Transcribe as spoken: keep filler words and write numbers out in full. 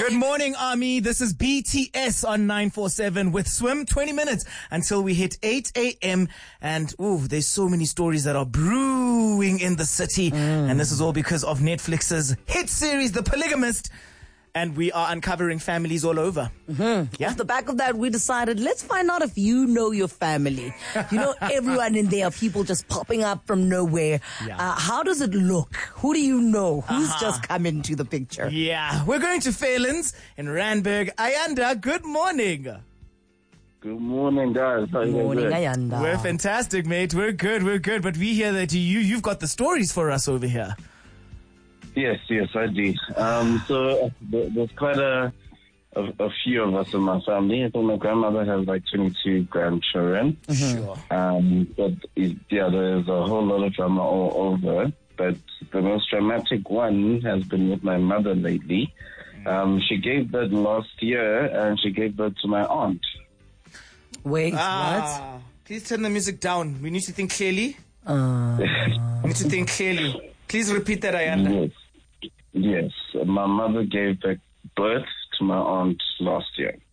Good morning, Army. This is B T S on nine four seven with Swim. twenty minutes until we hit eight a.m. And, ooh, there's so many stories that are brewing in the city. Mm. And this is all because of Netflix's hit series, The Polygamist. And we are uncovering families all over. Mm-hmm. Yeah? Off the back of that, we decided, let's find out if you know your family. You know, everyone in there, people just popping up from nowhere. Yeah. Uh, how does it look? Who do you know? Who's uh-huh. just come into the picture? Yeah, we're going to Phelan's in Randburg. Ayanda, good morning. Good morning, guys. How good morning, Ayanda. We're fantastic, mate. We're good, we're good. But we hear that you, you've got the stories for us over here. Yes, yes, I do. Um, so uh, there's quite a, a a few of us in my family. I think my grandmother has like twenty-two grandchildren. Mm-hmm. Sure. Um, but it, yeah, there's a whole lot of drama all over. But the most dramatic one has been with my mother lately. Um, she gave birth last year, and she gave birth to my aunt. Wait, ah, what? Please turn the music down. We need to think clearly. Uh... we need to think clearly. Please repeat that, Ayanda. Yes. Yes. My mother gave birth to my aunt last year.